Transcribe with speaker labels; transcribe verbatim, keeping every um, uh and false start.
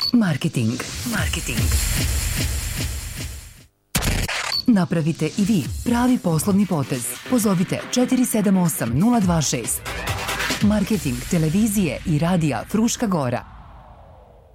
Speaker 1: Marketing. Marketing. Napravite i vi pravi poslovni potez. Pozovite četiri sedam osam nula dva šest. Marketing televizije i radija Fruška Gora.